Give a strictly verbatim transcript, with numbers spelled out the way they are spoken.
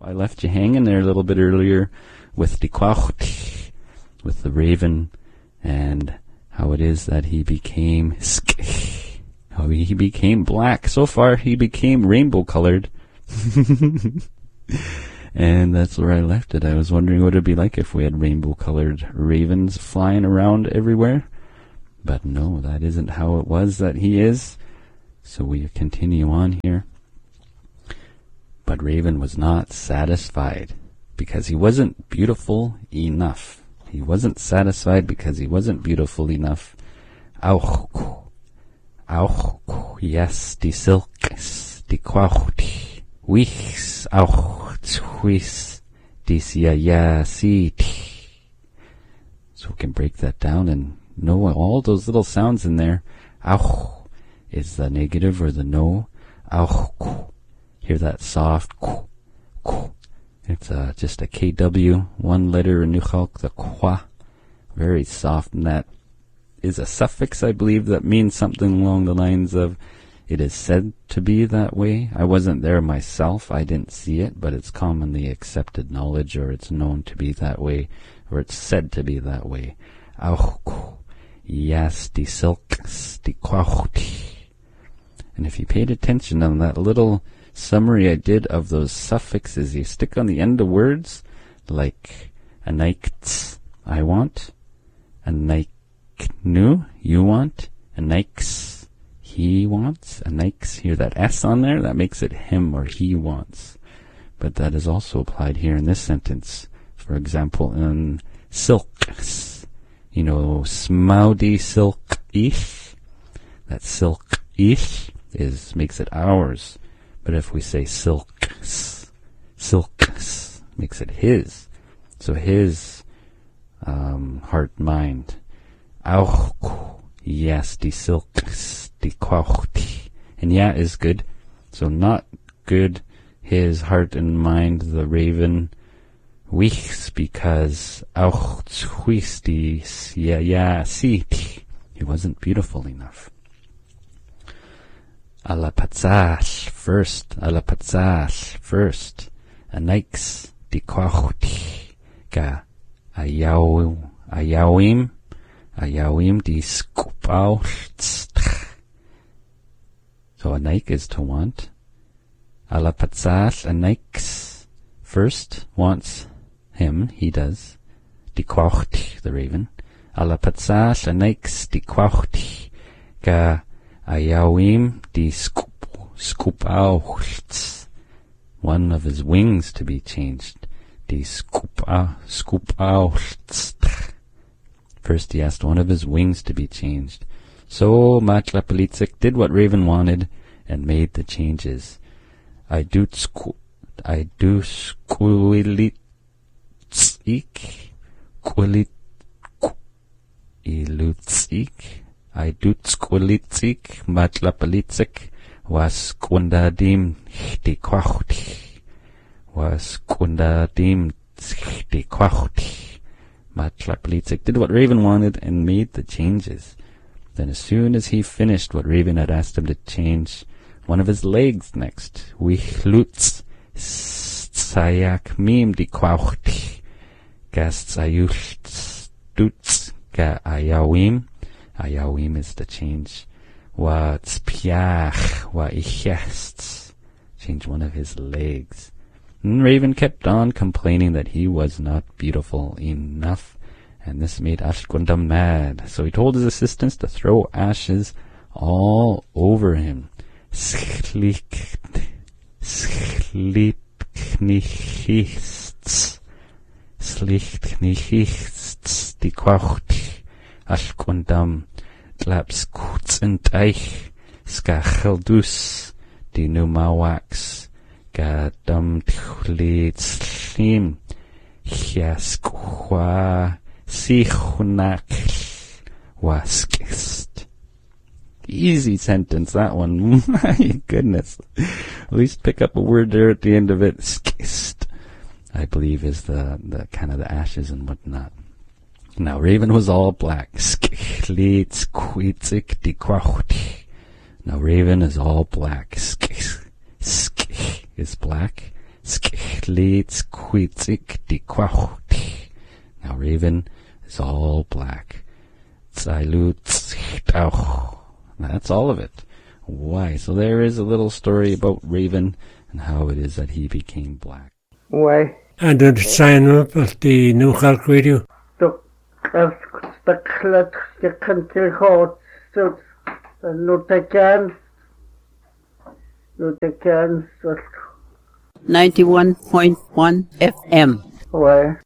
I left you hanging there a little bit earlier with the quacht, with the raven, and how it is that he became how he became black. So far, he became rainbow colored. And that's where I left it. I was wondering what it'd be like if we had rainbow colored ravens flying around everywhere. But no, that isn't how it was that he is. So we continue on here. But Raven was not satisfied because he wasn't beautiful enough. He wasn't satisfied because he wasn't beautiful enough. Auch, auch, yes, die Silks, die Quaucht, wichs, auch, zwis, dis ja ja sieht. So we can break that down and know all those little sounds in there. Auch is the negative or the no. Auch. Hear that soft. It's uh, just a K W, one letter in Nuchalk, the kwa. Very soft, and that is a suffix, I believe, that means something along the lines of it is said to be that way. I wasn't there myself. I didn't see it, but it's commonly accepted knowledge, or it's known to be that way, or it's said to be that way. Auch. Yes, die silks, die quaucht. And if you paid attention on that little summary I did of those suffixes you stick on the end of words, like a nikts, I want, a niknu, you want, a nikes, he wants, a nikes, hear that S on there, that makes it him or he wants. But that is also applied here in this sentence. For example, in silks, you know, smaudi silk ish, that silk ish is makes it ours. But if we say silks, silks makes it his. So his um, heart, mind. Auch, yes, die silks, die quaucht. And yeah is good. So not good, his heart and mind, the raven. Wichs, because auch zwis dies, ja, ja, sieht. He wasn't beautiful enough. A la patzach, first, a la patzach, first, a nikes, die quaucht, ga, a yau, a yauim, a yauim, die skupaucht. So a nike is to want. A la patzach, a nikes, first, wants him, he does, die quaucht, the raven. A la patzach, a nikes, die quaucht, ga, Ayawim di scoop scoopauchts. One of his wings to be changed. Di scoopa scoopauchts. First he asked one of his wings to be changed. So Matlapalitzik did what Raven wanted and made the changes. I do sco I do squilitzik quilit ilutzik. I do squilitzik, matlapalitzik, was kundadim die quaucht, was kundadim die quaucht. Matlapalitzik did what Raven wanted and made the changes. Then as soon as he finished what Raven had asked him to change, one of his legs next, wichlutz, sayak mim die quaucht, gas sayucht stutz, ga ayawim. Ayawim is the change. Wa tzpiach, wa ichest. Change one of his legs. And Raven kept on complaining that he was not beautiful enough, and this made Ashkundam mad. So he told his assistants to throw ashes all over him. Schlicht, schlichnichts, schlichnichts, die quaucht. Ashkundam, tlaps kutzentich, skacheldus, die numawax, gadam tchlitslim, chiaskwa, sichunak, waskist. Easy sentence, that one. My goodness. At least pick up a word there at the end of it. Skist, I believe, is the, the kind of the ashes and whatnot. Now Raven was all black. Now Raven is all black. Sk is black. Now Raven is all black. That's all of it. Why? So there is a little story about Raven and how it is that he became black. Why? And the sign up of the New York Radio. The the clock the country hot so the Nutakan Nutakan ninety-one point one F M. Why?